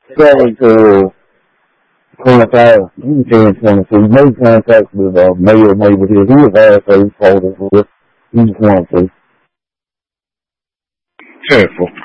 Going to 25, you saying 22, made contact with Mayor Neighbor here. He was asked for his photos with. He's 22. Careful.